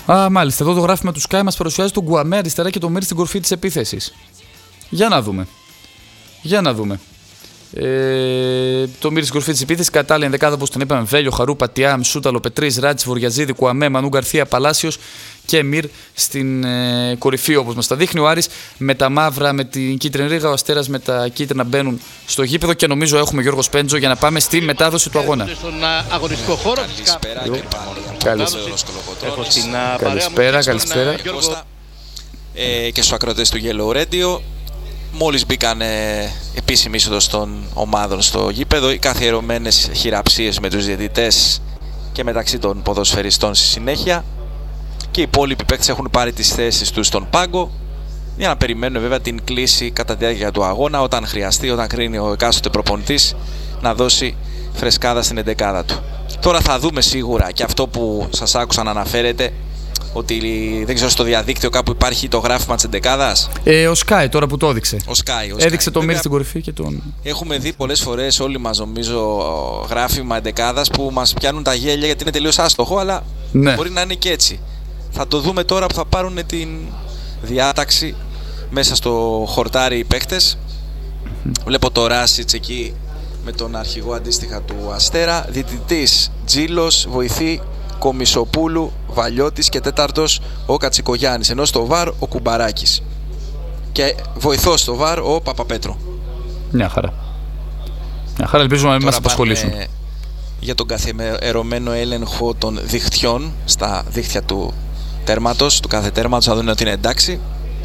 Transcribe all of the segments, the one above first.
Α, μάλιστα. Εδώ το γράφημα του Sky μας παρουσιάζει τον Γκουαμέ αριστερά και τον Μύρ στην κορφή της επίθεσης. Για να δούμε. Το Μύρ στην κορφή της επίθεσης. Κατάλληλη ενδεκάδα, όπως τον είπαμε: Βέλιο, Χαρούπα, Τιάμ, Σούταλο, Πετρής, Ράτς, Βορειαζίδη, Κουαμέ, Μανού Γκαρθία, Παλάσιος και Μύρ στην κορυφή, όπως μας τα δείχνει. Ο Άρης με τα μαύρα, με την κίτρινη ρίγα, ο Αστέρας με τα κίτρινα μπαίνουν στο γήπεδο και νομίζω έχουμε Γιώργο Σπέντζο για να πάμε στη μετάδοση του αγώνα. Στον αγωνιστικό χώρο. Καλησπέρα. Και στους ακροατές του Yellow Radio. Μόλις μπήκαν επίσημη είσοδος των ομάδων στο γήπεδο, οι καθιερωμένες χειραψίες με τους διαιτητές και μεταξύ των ποδοσφαιριστών στη συνέχεια, και οι υπόλοιποι παίκτες έχουν πάρει τις θέσεις τους στον πάγκο για να περιμένουν βέβαια την κλίση κατά τη διάρκεια του αγώνα, όταν χρειαστεί, όταν κρίνει ο εκάστοτε προπονητής να δώσει φρεσκάδα στην εντεκάδα του. Τώρα θα δούμε σίγουρα και αυτό που σας άκουσα να αναφέρετε, ότι δεν ξέρω, στο διαδίκτυο κάπου υπάρχει το γράφημα της εντεκάδας. Ο Sky τώρα που το έδειξε. Ο Sky. Έδειξε το Μύρ στην κορυφή και τον. Έχουμε δει πολλές φορές όλοι μας, νομίζω, γράφημα εντεκάδας που μας πιάνουν τα γέλια γιατί είναι τελείως άστοχο, αλλά ναι, μπορεί να είναι και έτσι. Θα το δούμε τώρα που θα πάρουν την διάταξη μέσα στο χορτάρι οι παίκτες. Βλέπω το Ράσιτς εκεί με τον αρχηγό αντίστοιχα του Αστέρα. Διαιτητής Τζίλος, βοηθή Κομισοπούλου, Βαλιώτης και τέταρτος ο Κατσικογιάννης, ενώ στο βαρ ο Κουμπαράκης και βοηθός στο βαρ ο Παπαπέτρου. Μια χαρά. Ελπίζουμε να μην μας απασχολήσουν. Για τον καθιερωμένο έλεγχο των δικτυών στα δίχτυα του τέρματος, του κάθε τέρματος, να δουν ότι είναι εντάξει.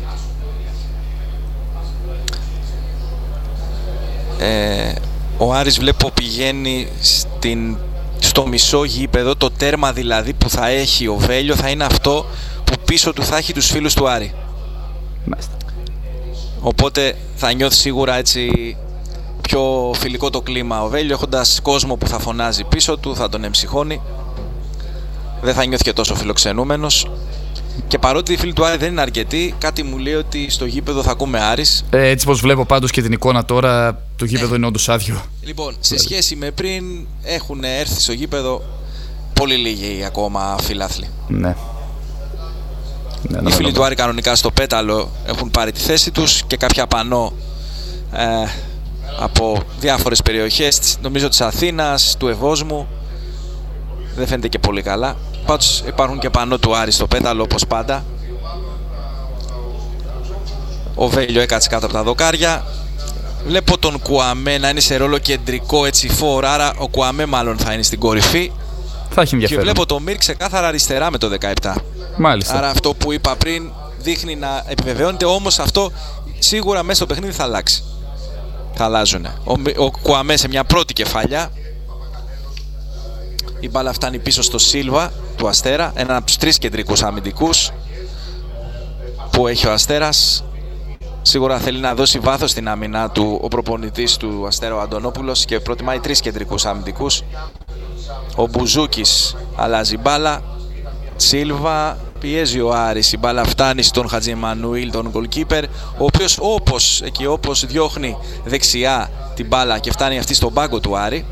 Ο Άρης βλέπω πηγαίνει στο μισό γήπεδο. Το τέρμα δηλαδή που θα έχει ο Βέλιο θα είναι αυτό που πίσω του θα έχει τους φίλους του Άρη. Μάλιστα. Οπότε θα νιώθει σίγουρα έτσι πιο φιλικό το κλίμα ο Βέλιο, έχοντας κόσμο που θα φωνάζει πίσω του, θα τον εμψυχώνει. Δεν θα νιώθει και τόσο φιλοξενούμενος. Και παρότι οι φίλοι του Άρη δεν είναι αρκετοί, κάτι μου λέει ότι στο γήπεδο θα ακούμε Άρης. Έτσι πως βλέπω πάντως και την εικόνα τώρα, το γήπεδο είναι όντως άδειο. Λοιπόν, σε σχέση με πριν, έχουν έρθει στο γήπεδο πολύ λίγοι ακόμα φιλάθλοι. Ναι. Οι φίλοι του Άρη κανονικά στο πέταλο έχουν πάρει τη θέση τους και κάποια πανό από διάφορες περιοχές, νομίζω της Αθήνας, του Ευόσμου. Δεν φαίνεται και πολύ καλά. Πάντως υπάρχουν και πανό του Άρη στο πέταλο, όπως πάντα. Ο Βέλιο έκατσε κάτω από τα δοκάρια. Βλέπω τον Κουαμέ να είναι σε ρόλο κεντρικό, έτσι φόρ, άρα ο Κουαμέ μάλλον θα είναι στην κορυφή. Θα έχει ενδιαφέρον. Και βλέπω τον Μύρ ξεκάθαρα αριστερά με το 17. Μάλιστα. Άρα αυτό που είπα πριν δείχνει να επιβεβαιώνεται, όμως αυτό σίγουρα μέσα στο παιχνίδι θα αλλάξει. Θα αλλάζουν. Ο Κουαμέ σε μια πρώτη κεφαλιά. Η μπάλα φτάνει πίσω στο Σίλβα του Αστέρα, έναν από τους τρεις κεντρικούς αμυντικούς που έχει ο Αστέρας. Σίγουρα θέλει να δώσει βάθος στην άμυνα του ο προπονητής του Αστέρα, ο Αντωνόπουλος, και προτιμάει τρεις κεντρικούς αμυντικούς. Ο Μπουζούκης αλλάζει μπάλα. Σίλβα, πιέζει ο Άρης, η μπάλα φτάνει στον Χατζη Εμμανουήλ, τον goalkeeper, ο οποίος όπως διώχνει δεξιά την μπάλα και φτάνει αυτή στον πάγκο του Άρη.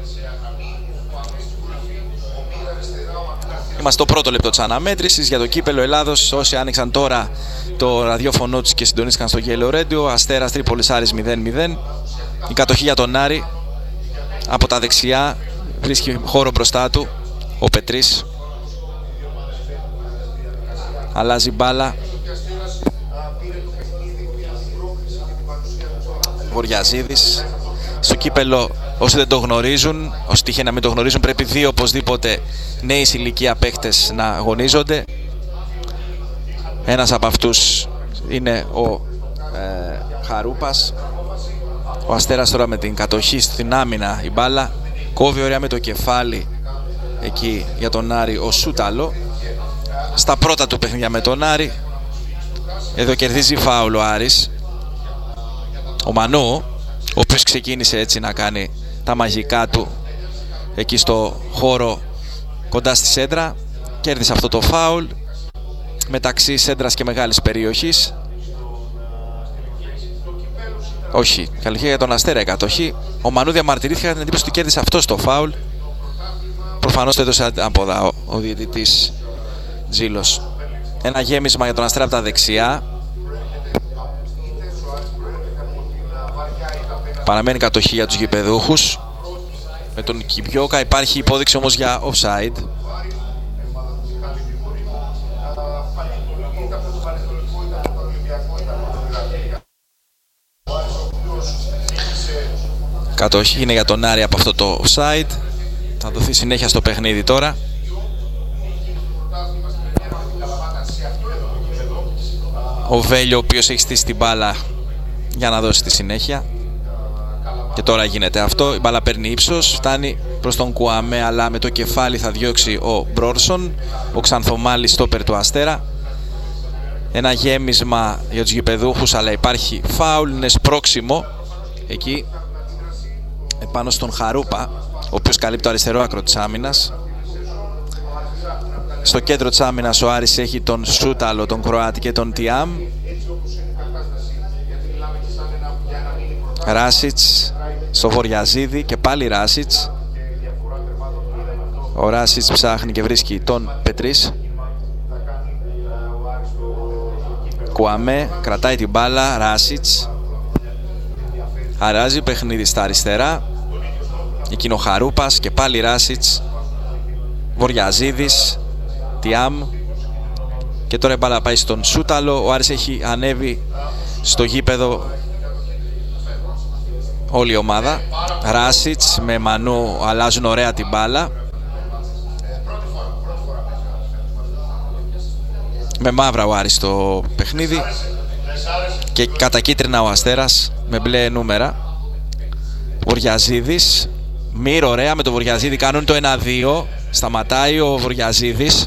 Είμαστε στο πρώτο λεπτό της αναμέτρησης για το κύπελλο Ελλάδος. Όσοι άνοιξαν τώρα το ραδιόφωνο τους και συντονίστηκαν στο Yellow Radio, Αστέρας Τρίπολης Άρης 0-0. Η κατοχή για τον Άρη. Από τα δεξιά βρίσκει χώρο μπροστά του ο Πετρής. Αλλάζει μπάλα. Βορειαζίδης. Στο κύπελλο, όσοι δεν το γνωρίζουν, όσοι τύχει να μην το γνωρίζουν, πρέπει δύο οπωσδήποτε νέοι ηλικία παίχτες να αγωνίζονται. Ένας από αυτούς είναι ο Χαρούπας. Ο Αστέρας τώρα με την κατοχή στην άμυνα, η μπάλα κόβει ωραία με το κεφάλι εκεί για τον Άρη ο Σούταλο. Στα πρώτα του παιχνίδια με τον Άρη, εδώ κερδίζει φάουλ ο Άρης. Ο Μανώ, ο οποίος ξεκίνησε έτσι να κάνει τα μαγικά του εκεί στο χώρο κοντά στη σέντρα, κέρδισε αυτό το φάουλ μεταξύ σέντρας και μεγάλης περιοχής. Όχι, καλή για τον Αστέρα η κατοχή. Ο Μανού διαμαρτυρήθηκε για την εντύπωση ότι κέρδισε αυτό το φάουλ. Προφανώς το έδωσε ανάποδα ο διαιτητής Τζίλος. Ένα γέμισμα για τον Αστέρα από τα δεξιά. Παραμένει κατοχή για τους γηπεδούχους. Με τον Κιμπιόκα υπάρχει υπόδειξη όμως για offside. Κατοχή είναι για τον Άρη από αυτό το offside. Θα δοθεί συνέχεια στο παιχνίδι τώρα. Ο Βέλιο, ο οποίος έχει στήσει την μπάλα για να δώσει τη συνέχεια. Και τώρα γίνεται αυτό. Η μπάλα παίρνει ύψος, φτάνει προς τον Κουαμέ, αλλά με το κεφάλι θα διώξει ο Μπρόρσον, ο Ξανθομάλης στόπερ του Αστέρα. Ένα γέμισμα για τους γηπεδούχους, αλλά υπάρχει φάουλ, είναι σπρώξιμο εκεί επάνω στον Χαρούπα, ο οποίος καλύπτει το αριστερό άκρο της άμυνας. Στο κέντρο της άμυνας ο Άρης έχει τον Σούταλο, τον Κροάτη και τον Τιάμ. Ράσιτς στο Βοριαζίδη και πάλι Ράσιτς. Ο Ράσιτς ψάχνει και βρίσκει τον Πετρίς. Κουαμέ κρατάει την μπάλα, Ράσιτς αράζει παιχνίδι στα αριστερά. Εκείνο Χαρούπας και πάλι Ράσιτς, Βοριαζίδης, Τιάμ. Και τώρα η μπάλα πάει στον Σούταλο. Ο Άρης έχει ανέβει στο γήπεδο όλη η ομάδα. Ράσιτς με Μανού αλλάζουν ωραία την μπάλα. Με μαύρα ο Άρης στο παιχνίδι και κατά κίτρινα ο Αστέρας με μπλε νούμερα. Βοριαζίδης, Μύρ ωραία με το Βοριαζίδη, κάνουν το 1-2. Σταματάει ο Βοριαζίδης.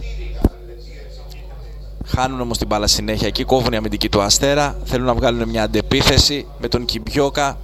Χάνουν όμως την μπάλα συνέχεια εκεί, κόβουν η αμυντική του Αστέρα. Θέλουν να βγάλουν μια αντεπίθεση με τον Κιμπιόκα.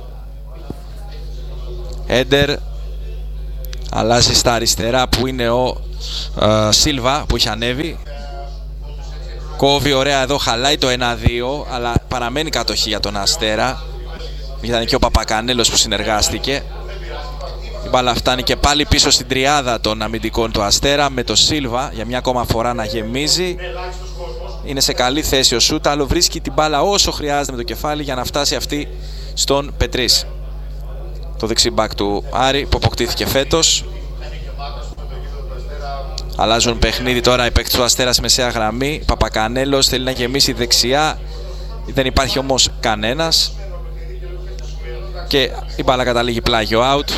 Έντερ αλλάζει στα αριστερά που είναι ο Σίλβα που έχει ανέβει. Κόβει ωραία εδώ, χαλάει το 1-2, αλλά παραμένει κατοχή για τον Αστέρα. Ήταν και ο Παπακανέλος που συνεργάστηκε. Η μπάλα φτάνει και πάλι πίσω στην τριάδα των αμυντικών του Αστέρα με το Σίλβα για μια ακόμα φορά να γεμίζει. Είναι σε καλή θέση ο Σούταλο, βρίσκει την μπάλα όσο χρειάζεται με το κεφάλι για να φτάσει αυτή στον Πετρίς. Το δεξί μπακ του Άρη που αποκτήθηκε φέτος. Αλλάζουν παιχνίδι τώρα οι παίκτες του Αστέρα σε μεσαία γραμμή. Παπακανέλος θέλει να γεμίσει δεξιά, δεν υπάρχει όμως κανένας. Και η μπάλα καταλήγει πλάγιο out,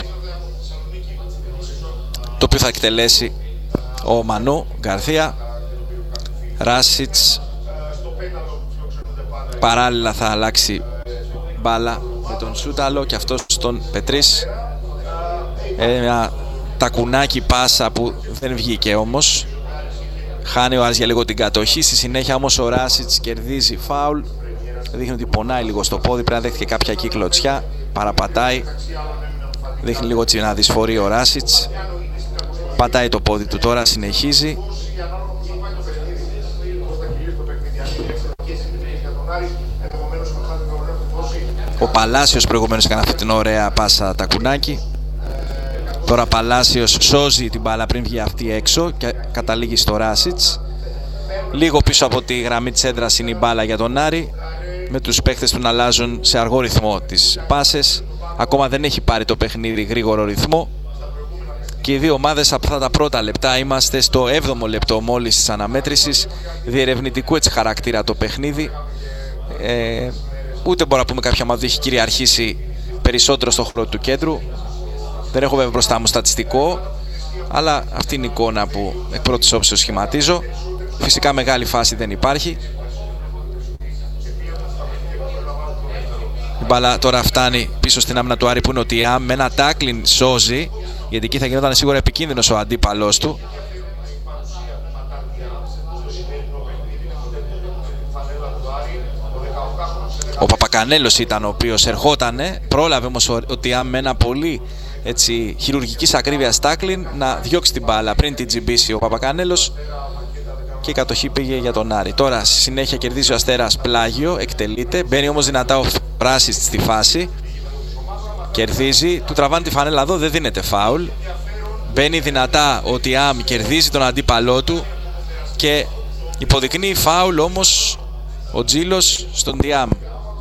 το οποίο θα εκτελέσει ο Μανού Γκαρθία. Ράσιτς παράλληλα θα αλλάξει μπάλα με τον Σούταλο και αυτός τον Πετρίς. Ένα τακουνάκι πάσα που δεν βγήκε όμως. Χάνει ο Άρης για λίγο την κατοχή. Στη συνέχεια όμως ο Ράσιτς κερδίζει φάουλ. Δείχνει ότι πονάει λίγο στο πόδι, πρέπει να δέχτηκε κάποια κύκλωτσιά. Παραπατάει. Δείχνει λίγο να δυσφορεί ο Ράσιτς. Πατάει το πόδι του τώρα, συνεχίζει. Ο Παλάσιος προηγουμένως έκανε αυτή την ωραία πάσα τακουνάκι. Τώρα Παλάσιος σώζει την μπάλα πριν βγει αυτή έξω και καταλήγει στο Ράσιτς. Λίγο πίσω από τη γραμμή της έδρας είναι η μπάλα για τον Άρη, με τους παίκτες του να αλλάζουν σε αργό ρυθμό τις πάσες. Ακόμα δεν έχει πάρει το παιχνίδι γρήγορο ρυθμό και οι δύο ομάδες από αυτά τα πρώτα λεπτά, είμαστε στο 7ο λεπτό μόλις της αναμέτρησης. Διερευνητικού έτσι χαρακτήρα το παιχνίδι. Ούτε μπορώ να πούμε κάποια ομάδα έχει κυριαρχήσει περισσότερο στο χώρο του κέντρου. Δεν έχω βέβαια μπροστά μου στατιστικό, αλλά αυτή είναι η εικόνα που εκ πρώτης όψεως σχηματίζω. Φυσικά μεγάλη φάση δεν υπάρχει. Η μπάλα τώρα φτάνει πίσω στην άμυνα του Άρη που είναι ο Τιάμ, με ένα τάκλιν σώζει, γιατί εκεί θα γινόταν σίγουρα επικίνδυνος ο αντίπαλός του. Ο Παπακανέλος ήταν ο οποίος ερχότανε, πρόλαβε όμως ο Τιάμ με ένα πολύ έτσι, χειρουργικής ακρίβειας τάκλιν να διώξει την μπάλα πριν την τζιμπήσει ο Παπακανέλος και η κατοχή πήγε για τον Άρη. Τώρα στη συνέχεια κερδίζει ο Αστέρας πλάγιο, εκτελείται, μπαίνει όμως δυνατά ο Πράσις στη φάση, κερδίζει, του τραβάνε τη φανέλα εδώ, δεν δίνεται φάουλ, μπαίνει δυνατά ο Τιάμ, κερδίζει τον αντίπαλό του και Υποδεικνύει φάουλ όμως ο Τζίλος στον Διάμ,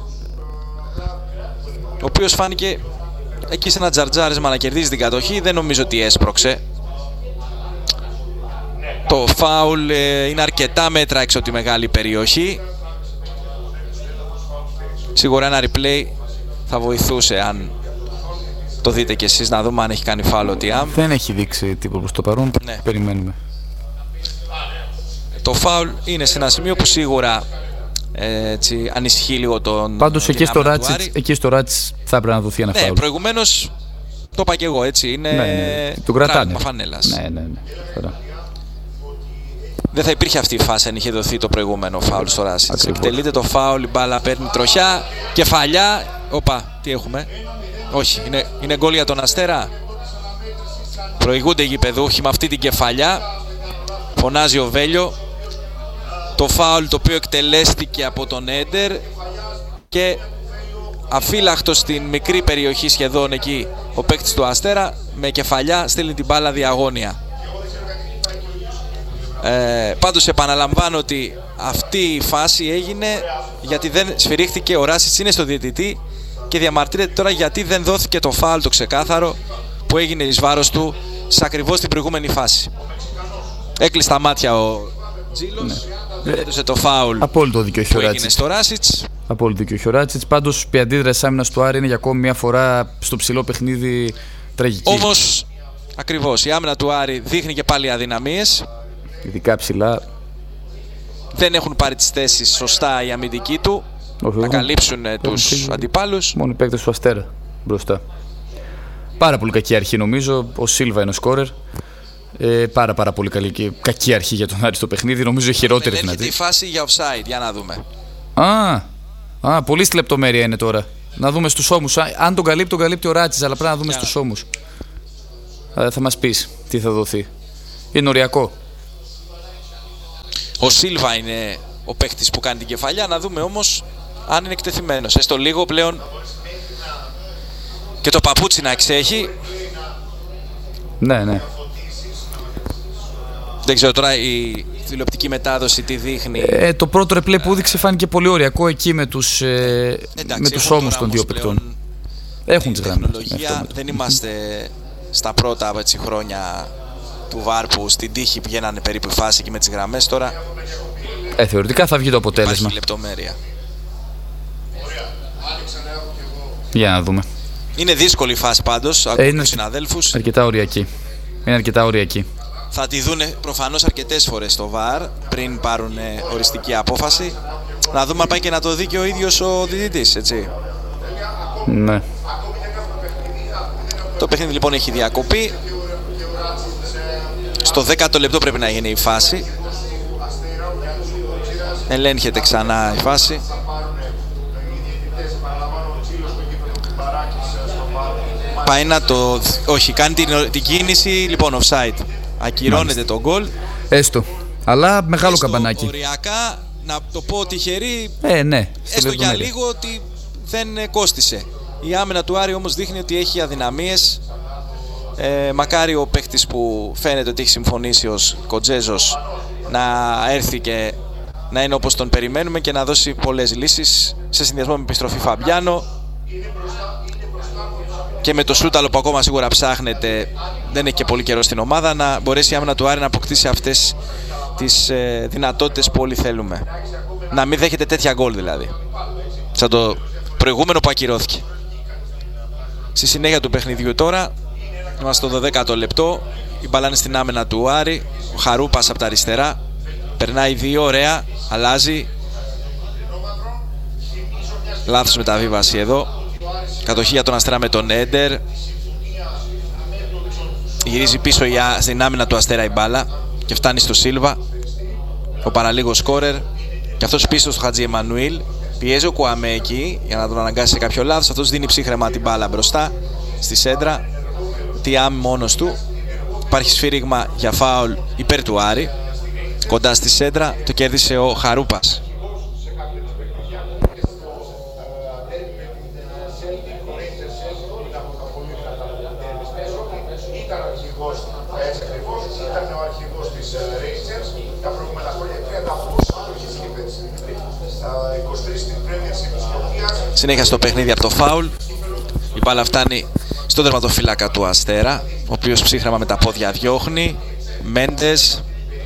ο οποίος φάνηκε εκεί σε ένα τζαρτζάρισμα να κερδίζει την κατοχή. Δεν νομίζω ότι έσπρωξε. Το φάουλ είναι αρκετά μέτρα έξω από τη μεγάλη περιοχή. Σίγουρα ένα replay θα βοηθούσε αν το δείτε κι εσείς, να δούμε αν έχει κάνει φάουλ ο Διάμ. Δεν έχει δείξει τίποτα προς το παρόν, ναι. Περιμένουμε. Το φάουλ είναι σε ένα σημείο που σίγουρα έτσι, ανησυχεί λίγο τον. Πάντως εκεί στο Ράτσιτς θα έπρεπε να δοθεί ένα φάουλ. Ναι, προηγουμένως το είπα και εγώ, έτσι. Είναι τον κρατάνε. Φανέλας. Ναι. Δεν θα υπήρχε αυτή η φάση αν είχε δοθεί το προηγούμενο φάουλ στο Ράτσιτς. Εκτελείται το φάουλ, η μπάλα παίρνει τροχιά, κεφαλιά. Οπα, τι έχουμε? Όχι, είναι γκολ για τον Αστέρα. Προηγούνται οι γηπεδούχοι με αυτή την κεφαλιά. Φωνάζει ο Βέλιο. Το φάουλ το οποίο εκτελέστηκε από τον Έντερ και αφύλακτος στην μικρή περιοχή σχεδόν εκεί ο παίκτης του Αστέρα με κεφαλιά στέλνει την μπάλα διαγώνια. Πάντως επαναλαμβάνω ότι αυτή η φάση έγινε γιατί δεν σφυρίχθηκε. Ο Ράσιτς είναι στο διαιτητή και διαμαρτύρεται τώρα γιατί δεν δόθηκε το φάουλ το ξεκάθαρο που έγινε εις βάρος του σε ακριβώς την προηγούμενη φάση. Έκλεισε τα μάτια ο Τζίλος, έδωσε το φάουλ απόλυτο δίκιο που έγινε στο Ράσιτς. Απόλυτο δίκιο ο Ράτσιτς. Πάντως η αντίδραση άμυνας του Άρη είναι για ακόμη μια φορά στο ψηλό παιχνίδι τραγική. Όμως ακριβώς η άμυνα του Άρη δείχνει και πάλι αδυναμίες. Ειδικά ψηλά. Δεν έχουν πάρει τις θέσεις σωστά οι αμυντικοί του να καλύψουν τους αντιπάλους. Μόνο οι παίκτες του Αστέρα μπροστά. Πάρα πολύ κακή αρχή νομίζω. Ο Σίλβα είναι ο σκόρερ. Πάρα πολύ καλή και κακή αρχή για τον Άρη στο παιχνίδι. Νομίζω η χειρότερη δυνατή. Έρχεται η φάση για offside, για να δούμε. Πολύ στη λεπτομέρεια είναι τώρα. Να δούμε στους ώμους. Αν τον καλύπτει ο Ράτσιτς, αλλά πρέπει να δούμε στους ώμους. Θα μας πεις τι θα δοθεί. Είναι οριακό. Ο Σίλβα είναι ο παίχτης που κάνει την κεφαλιά. Να δούμε όμως αν είναι εκτεθειμένος. Έστω λίγο πλέον και το παπούτσι να εξέχει. Ναι. Δεν ξέρω τώρα η τηλεοπτική μετάδοση τι δείχνει. Το πρώτο ρεπλέ που έδειξε φάνηκε πολύ οριακό εκεί με τους ώμους των δύο παικτών. Έχουν τις γραμμές. Δεν είμαστε στα πρώτα χρόνια του ΒΑΡ που στην τύχη πηγαίνανε περίπου η φάση και με τις γραμμές. Τώρα θεωρητικά θα βγει το αποτέλεσμα. Υπάρχει λεπτομέρεια. Για να δούμε. Είναι δύσκολη η φάση πάντως. Ακούω τους συναδέλφους. Είναι αρκετά οριακή. Θα τη δούνε προφανώς αρκετές φορές στο ΒΑΡ πριν πάρουν οριστική απόφαση. Να δούμε αν πάει και να το δει και ο ίδιος ο διαιτητής, έτσι. Ναι. Το παιχνίδι λοιπόν έχει διακοπεί. Στο 10ο λεπτό πρέπει να γίνει η φάση. Ελέγχεται ξανά η φάση. Πάει να το... Όχι, κάνει την κίνηση, λοιπόν, offside. Ακυρώνεται το γκολ. Έστω. Αλλά μεγάλο καμπανάκι. Οριακά, να το πω τυχερή, ναι. Έστω για λίγο ότι δεν κόστισε. Η άμυνα του Άρη όμως δείχνει ότι έχει αδυναμίες. Μακάρι ο παίχτης που φαίνεται ότι έχει συμφωνήσει ως Κοντζέζος να έρθει και να είναι όπως τον περιμένουμε και να δώσει πολλές λύσεις σε συνδυασμό με επιστροφή Φαμπιάνο και με το Σούταλο που ακόμα σίγουρα ψάχνεται, δεν έχει και πολύ καιρό στην ομάδα, να μπορέσει η άμυνα του Άρη να αποκτήσει αυτές τις δυνατότητες που όλοι θέλουμε. Να μην δέχεται τέτοια γκολ δηλαδή, σαν το προηγούμενο που ακυρώθηκε. Στη συνέχεια του παιχνιδιού τώρα, είμαστε στο 12ο λεπτό, η μπάλα είναι στην άμυνα του Άρη, ο Χαρούπας από τα αριστερά, περνάει δύο, ωραία, αλλάζει. Λάθος μεταβίβαση εδώ. Κατοχή για τον Αστέρα με τον Έντερ. Γυρίζει πίσω στην άμυνα του Αστέρα η μπάλα και φτάνει στο Σίλβα, ο παραλίγο σκόρερ. Και αυτός πίσω στο Χατζη Εμμανουήλ. Πιέζει ο Κουαμέ εκεί για να τον αναγκάσει σε κάποιο λάθος. Αυτός δίνει ψύχρεμα την μπάλα μπροστά στη σέντρα. Τιάμ μόνος του. Υπάρχει σφύριγμα για φάουλ υπέρ του Άρη. Κοντά στη σέντρα το κέρδισε ο Χαρούπας. συνέχεια στο παιχνίδι από το φάουλ. Η μπάλα φτάνει στον τερματοφύλακα του Αστέρα, ο οποίος ψύχραμα με τα πόδια διώχνει. Μέντες,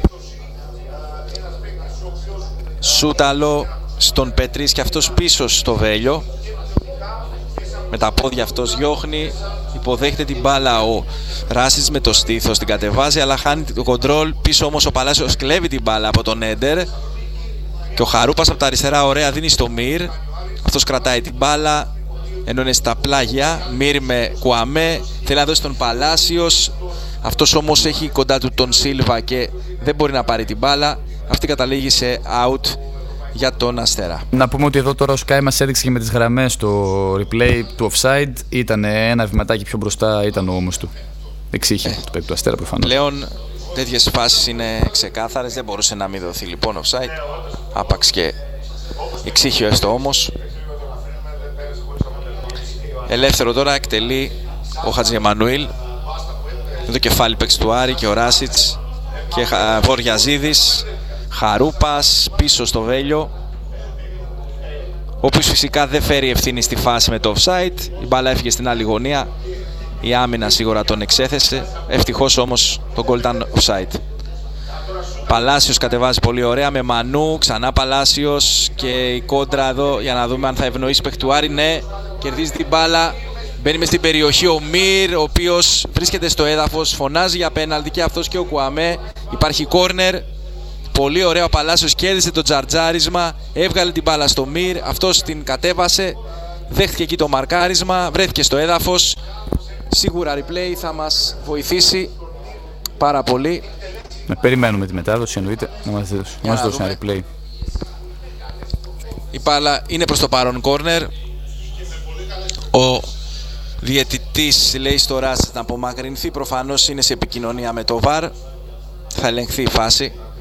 Σούταλο στον Πετρίς και αυτός πίσω στο Βέλιο. Με τα πόδια αυτός διώχνει, υποδέχεται την μπάλα ο Ράσιτς με το στήθος, την κατεβάζει αλλά χάνει το κοντρόλ. Πίσω όμως ο Παλάσιος κλέβει την μπάλα από τον Έντερ και ο Χαρούπας από τα αριστερά ωραία δίνει στο Μυρ. Αυτός κρατάει την μπάλα ενώ είναι στα πλάγια. Μυρ με Κουαμέ, θέλει να δώσει τον Παλάσιος. Αυτός όμως έχει κοντά του τον Σίλβα και δεν μπορεί να πάρει την μπάλα. Αυτή καταλήγει σε out για τον Αστέρα. Να πούμε ότι εδώ τώρα ο Sky μας έδειξε και με τις γραμμές το replay του offside. Ήταν ένα βηματάκι πιο μπροστά, ήταν ο ώμος του. Εξήχη του παίκτη του Αστέρα προφανώς. Πλέον τέτοιες φάσεις είναι ξεκάθαρες, δεν μπορούσε να μην δοθεί λοιπόν offside. Άπαξ και εξήχη έστω όμως. Ελεύθερο τώρα εκτελεί ο Χατζιεμανουήλ. Το κεφάλι παίξει του Άρη και ο Ράσιτς και Βοριαζίδης. Χαρούπας πίσω στο Βέλιο, ο οποίος φυσικά δεν φέρει ευθύνη στη φάση με το offside. Η μπάλα έφυγε στην άλλη γωνία, η άμυνα σίγουρα τον εξέθεσε. Ευτυχώς όμως το γκολ ήταν offside. Παλάσιος κατεβάζει πολύ ωραία με Μανού, ξανά Παλάσιος και η κόντρα εδώ για να δούμε αν θα ευνοήσει παιχτουάρι. Ναι, κερδίζει την μπάλα, μπαίνει μες στην περιοχή ο Μυρ, ο οποίος βρίσκεται στο έδαφος, φωνάζει για πέναλτι και αυτός και ο Κουαμέ. Υπάρχει κόρνερ. Πολύ ωραίο, ο Παλάσιος κέρδισε το τζαρτζάρισμα, έβγαλε την μπάλα στο Μυρ, αυτός την κατέβασε, δέχτηκε εκεί το μαρκάρισμα, βρέθηκε στο έδαφος. Σίγουρα replay θα μας βοηθήσει πάρα πολύ. Περιμένουμε τη μετάδοση, εννοείται, να μας δώσει ένα replay. Η μπάλα είναι προς το παρόν κόρνερ. Ο διαιτητής λέει στο Ράσιτς να απομακρυνθεί, προφανώς είναι σε επικοινωνία με το VAR. Θα ελεγχθεί η φάση.